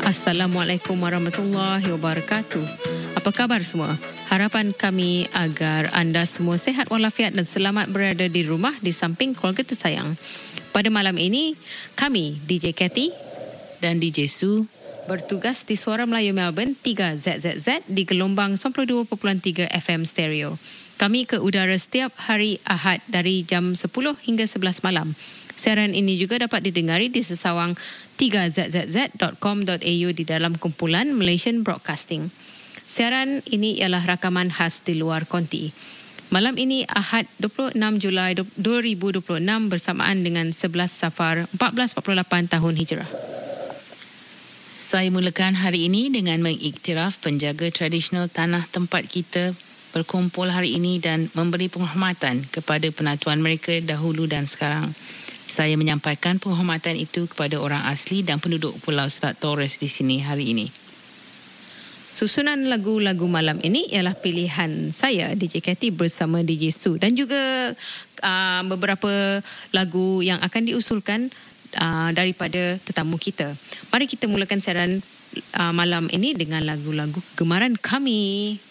Assalamualaikum warahmatullahi wabarakatuh. Apa khabar semua? Harapan kami agar anda semua sihat walafiat dan selamat berada di rumah di samping keluarga tersayang. Pada malam ini, kami, DJ Cathy dan DJ Su, bertugas di Suara Melayu Melbourne 3ZZZ di gelombang 92.3 FM stereo. Kami ke udara setiap hari Ahad dari jam 10 hingga 11 malam. Siaran ini juga dapat didengari di sesawang 3zzz.com.au di dalam kumpulan Malaysian Broadcasting. Siaran ini ialah rakaman khas di luar konti. Malam ini Ahad 26 Julai 2026 bersamaan dengan 11 Safar 1448 tahun Hijrah. Saya mulakan hari ini dengan mengiktiraf penjaga tradisional tanah tempat kita berkumpul hari ini dan memberi penghormatan kepada penatuan mereka dahulu dan sekarang. Saya menyampaikan penghormatan itu kepada orang asli dan penduduk Pulau Selat Torres di sini hari ini. Susunan lagu-lagu malam ini ialah pilihan saya, DJ Cathy bersama DJ Su, dan juga beberapa lagu yang akan diusulkan daripada tetamu kita. Mari kita mulakan siaran malam ini dengan lagu-lagu gemaran kami.